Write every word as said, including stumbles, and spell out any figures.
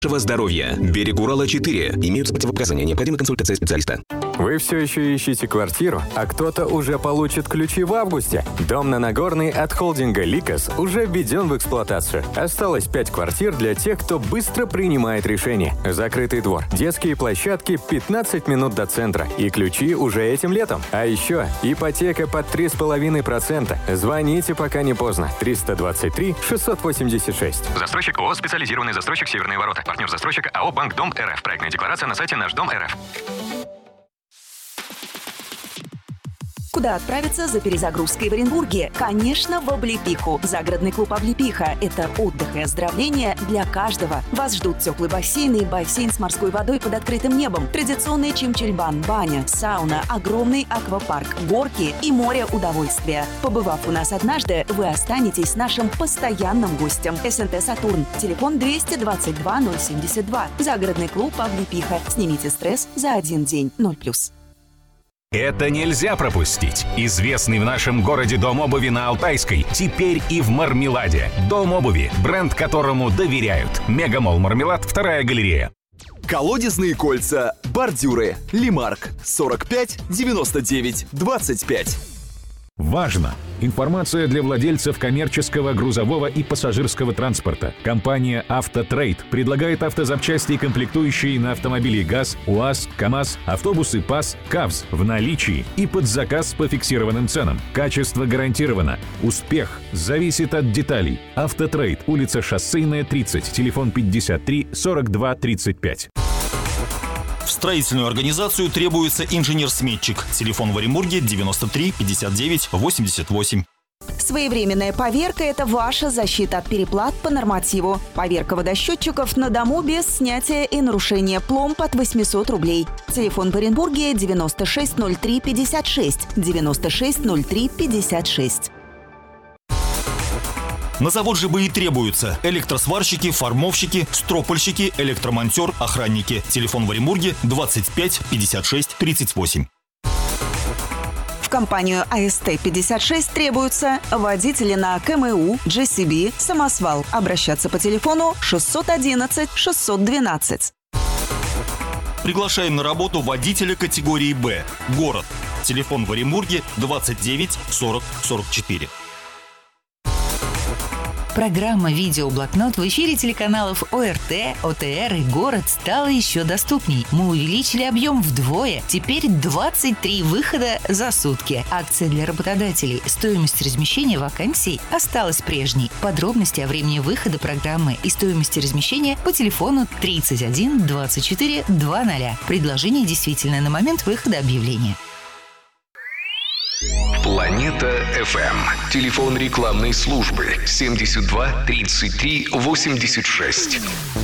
здоровья. Берег Урала четыре. Имеются противопоказания. Необходима консультация специалиста. Вы все еще ищете квартиру, а кто-то уже получит ключи в августе? Дом на Нагорной от холдинга «Ликос» уже введен в эксплуатацию. Осталось пять квартир для тех, кто быстро принимает решения. Закрытый двор, детские площадки, пятнадцать минут до центра. И ключи уже этим летом. А еще ипотека под три с половиной процента. Звоните, пока не поздно. триста двадцать три шестьсот восемьдесят шесть. Застройщик ООО «Специализированный застройщик «Северные ворота». Партнер застройщика АО «Банк Дом РФ». Проектная декларация на сайте «Наш дом РФ». Куда отправиться за перезагрузкой в Оренбурге? Конечно, в Облепиху. Загородный клуб «Облепиха» — это отдых и оздоровление для каждого. Вас ждут теплый бассейн и бассейн с морской водой под открытым небом, традиционный чимчильбан, баня, сауна, огромный аквапарк, горки и море удовольствия. Побывав у нас однажды, вы останетесь нашим постоянным гостем. СНТ «Сатурн». Телефон двести двадцать два ноль семьдесят два. Загородный клуб «Облепиха». Снимите стресс за один день. ноль плюс. Это нельзя пропустить. Известный в нашем городе дом обуви на Алтайской теперь и в Мармеладе. Дом обуви, бренд которому доверяют. Мегамолл Мармелад, вторая галерея. Колодезные кольца, бордюры, Лимарк, сорок пять девяносто девять двадцать пять. Важно! Информация для владельцев коммерческого, грузового и пассажирского транспорта. Компания «Автотрейд» предлагает автозапчасти и комплектующие на автомобили ГАЗ, УАЗ, КАМАЗ, автобусы ПАЗ, КАВЗ в наличии и под заказ по фиксированным ценам. Качество гарантировано. Успех зависит от деталей. «Автотрейд», улица Шоссейная, тридцать, телефон пятьдесят три сорок два тридцать пять. В строительную организацию требуется инженер-сметчик. Телефон в Оренбурге девяносто три пятьдесят девять восемьдесят восемь. Своевременная поверка – это ваша защита от переплат по нормативу. Поверка водосчетчиков на дому без снятия и нарушения. Пломб от восемьсот рублей. Телефон в Оренбурге девяносто шесть ноль три пятьдесят шесть. девяносто шесть ноль три пятьдесят шесть. На завод ЖБИ требуются электросварщики, формовщики, стропольщики, электромонтер, охранники. Телефон в Оренбурге двадцать пять пятьдесят шесть тридцать восемь. В компанию АСТ пятьдесят шесть требуются водители на КМУ, джи си би, самосвал. Обращаться по телефону шестьсот одиннадцать шестьсот двенадцать. Приглашаем на работу водителя категории «Б». Город. Телефон в Оренбурге двадцать девять сорок сорок четыре. Программа «Видеоблокнот» в эфире телеканалов ОРТ, ОТР и «Город» стала еще доступней. Мы увеличили объем вдвое. Теперь двадцать три выхода за сутки. Акция для работодателей. Стоимость размещения вакансий осталась прежней. Подробности о времени выхода программы и стоимости размещения по телефону тридцать один двадцать четыре двадцать. Предложение действительно на момент выхода объявления. Планета эф эм. Телефон рекламной службы семьдесят два тридцать три восемьдесят шесть.